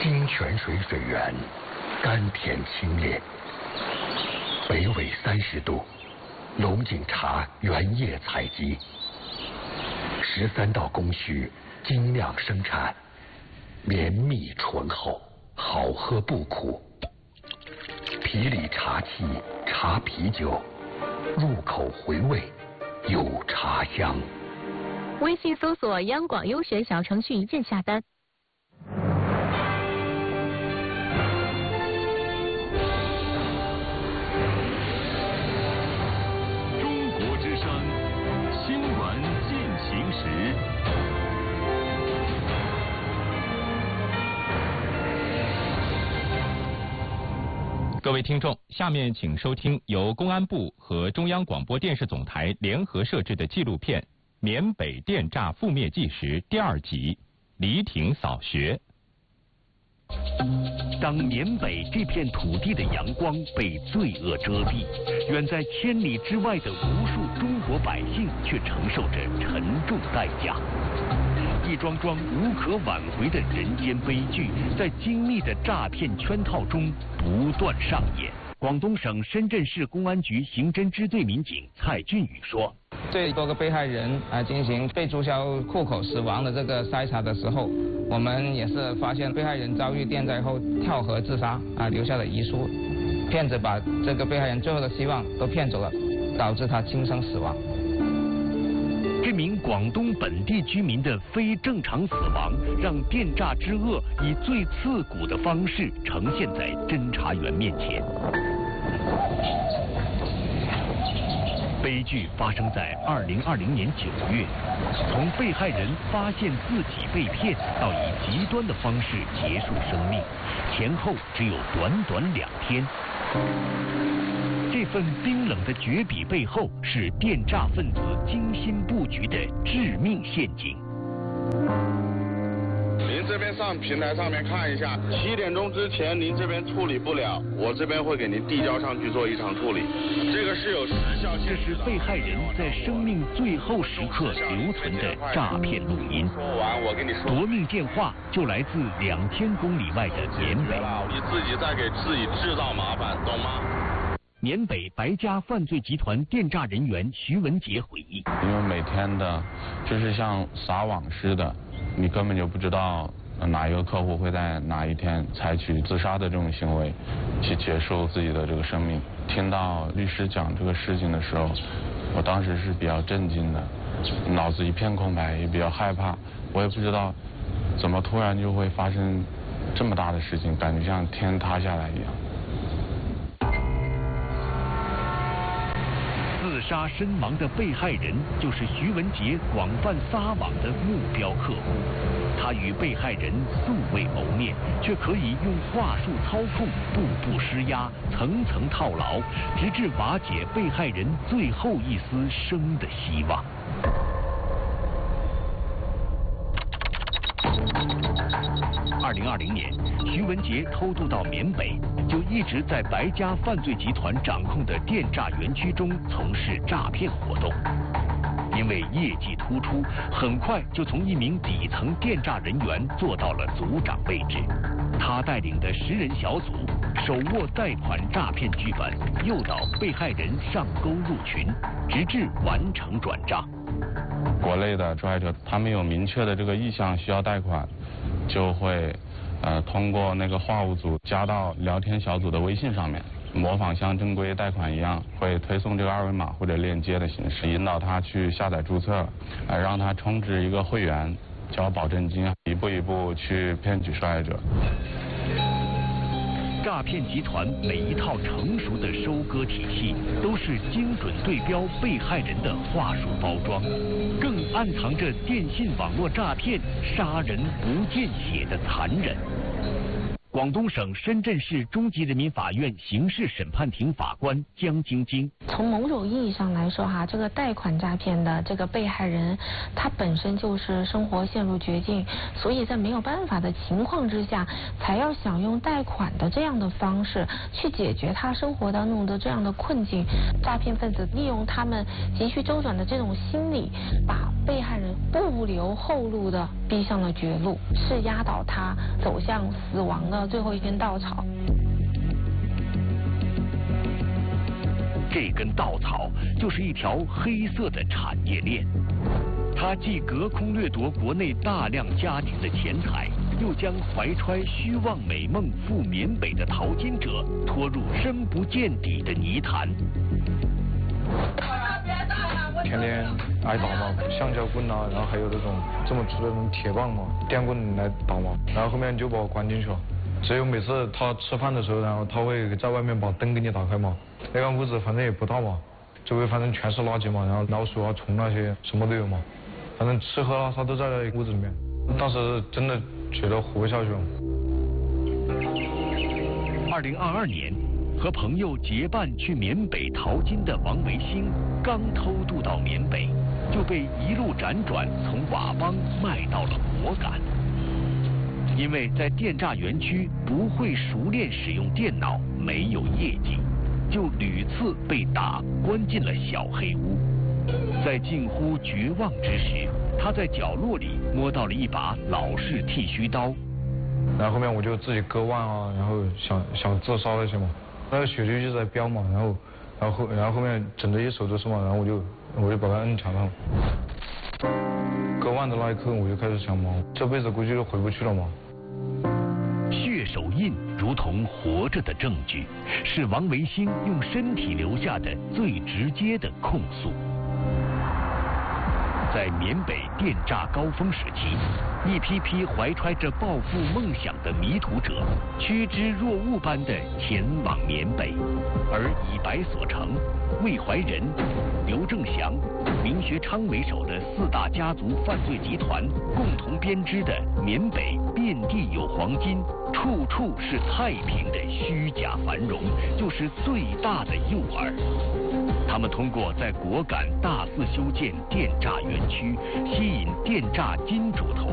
金泉水水源，甘甜清冽。北纬30度，龙井茶原叶采集，13道工序精酿生产，绵密醇厚，好喝不苦。皮里茶气，茶啤酒，入口回味，有茶香。 微信搜索央广优选小程序，任下单。 中国之声新闻进行时。 各位听众，下面请收听由公安部和中央广播电视总台联合摄制的纪录片《缅北电诈覆灭纪实》第2集《黎庭扫学》。 当缅北这片土地的阳光被罪恶遮蔽，远在千里之外的无数中国百姓却承受着沉重代价。一桩桩无可挽回的人间悲剧，在精密的诈骗圈套中不断上演。广东省深圳市公安局刑侦支队民警蔡俊宇说：“ 对多个被害人进行被注销户口死亡的这个筛查的时候，我们也是发现被害人遭遇电灾后跳河自杀留下了遗书，骗子把这个被害人最后的希望都骗走了，导致他轻生死亡。” 这名广东本地居民的非正常死亡，让电诈之恶以最刺骨的方式呈现在侦查员面前。悲剧发生在2020年9月，从被害人发现自己被骗到以极端的方式结束生命，前后只有短短2天。这份冰冷的绝笔背后，是电诈分子精心布局的致命陷阱。 您这边上平台上面看一下，7点钟之前您这边处理不了，我这边会给您递交上去做异常处理。这个是有时效性。 这是被害人在生命最后时刻留存的诈骗录音。 说完我给你说。 夺命电话就来自2000公里外的缅北。 你自己在给自己制造麻烦，懂吗？ 缅北白家犯罪集团电诈人员徐文杰回忆：“ 因为每天的，就是像撒网似的，你根本就不知道哪一个客户会在哪一天采取自杀的这种行为，去结束自己的这个生命。听到律师讲这个事情的时候，我当时是比较震惊的，脑子一片空白，也比较害怕。我也不知道怎么突然就会发生这么大的事情，感觉像天塌下来一样。” 自杀身亡的被害人就是徐文杰广泛撒网的目标客户，他与被害人素未谋面，却可以用话术操控，步步施压，层层套牢，直至瓦解被害人最后一丝生的希望。2020年，徐文杰偷渡到缅北，就一直在白家犯罪集团掌控的电诈园区中从事诈骗活动。因为业绩突出，很快就从一名底层电诈人员做到了组长位置。他带领的10人小组手握贷款诈骗剧本，诱导被害人上钩入群，直至完成转账。 国内的受害者他们有明确的这个意向需要贷款，就会通过那个话务组加到聊天小组的微信上面，模仿像正规贷款一样，会推送这个2维码或者链接的形式，引导他去下载注册，让他充值一个会员，交保证金，一步一步去骗取受害者。 诈骗集团每一套成熟的收割体系，都是精准对标被害人的话术包装，更暗藏着电信网络诈骗杀人不见血的残忍。广东省深圳市中级人民法院刑事审判庭法官江晶晶： 从某种意义上来说这个贷款诈骗的这个被害人，他本身就是生活陷入绝境，所以在没有办法的情况之下，才要想用贷款的这样的方式去解决他生活当中的这样的困境。诈骗分子利用他们急需周转的这种心理，把被害人不留后路的逼上了绝路，是压倒他走向死亡的最后一根稻草。 这根稻草就是一条黑色的产业链，它既隔空掠夺国内大量家庭的钱财，又将怀揣虚妄美梦赴缅北的淘金者拖入深不见底的泥潭。 天天挨打嘛，橡胶棍啊，然后还有那种这么粗的那种铁棒嘛，电棍来打嘛，然后后面就把我关进去了。只有每次他吃饭的时候，然后他会在外面把灯给你打开嘛。那个屋子反正也不大嘛，周围反正全是垃圾嘛，然后老鼠啊、虫那些什么都有嘛，反正吃喝拉撒都在那屋子里面。当时真的觉得活不下去了。 2022年，和朋友结伴去缅北淘金的王维兴，刚偷渡到缅北，就被一路辗转从佤邦卖到了果敢。因为在电诈园区不会熟练使用电脑，没有业绩，就屡次被打关进了小黑屋。在近乎绝望之时，他在角落里摸到了一把老式剃须刀。 然后后面我就自己割腕啊，然后想自杀那些嘛，那个血就在飙嘛，然后后面整着一手都是嘛，然后我就把它摁墙上。割腕的那一刻，我就开始想嘛，这辈子估计就回不去了嘛。 血手印如同活着的证据，是王维兴用身体留下的最直接的控诉。在缅北电诈高峰时期，一批批怀揣着暴富梦想的迷途者，趋之若鹜般地前往缅北，而以白所成、魏怀仁、刘正祥、林学昌为首的4大家族犯罪集团共同编织的缅北遍地有黄金，处处是太平的虚假繁荣，就是最大的诱饵。他们通过在果敢大肆修建电诈园区，吸引电诈金主投